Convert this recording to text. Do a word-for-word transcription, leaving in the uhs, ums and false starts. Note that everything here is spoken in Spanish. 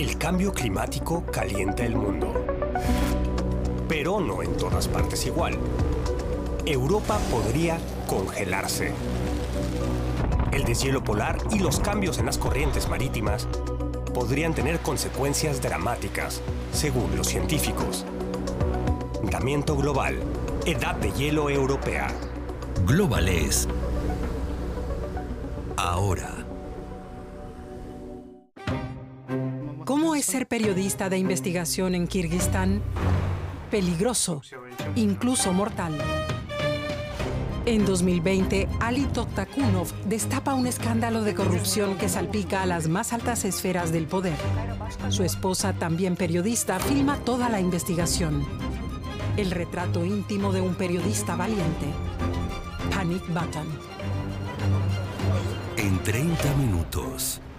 El cambio climático calienta el mundo. Pero no en todas partes igual. Europa podría congelarse. El deshielo polar y los cambios en las corrientes marítimas podrían tener consecuencias dramáticas, según los científicos. Calentamiento global. Edad de hielo europea. Global es ahora. ¿Cómo es ser periodista de investigación en Kirguistán? Peligroso, incluso mortal. En dos mil veinte, Ali Toktakunov destapa un escándalo de corrupción que salpica a las más altas esferas del poder. Su esposa, también periodista, filma toda la investigación. El retrato íntimo de un periodista valiente. Panic Button. En treinta minutos.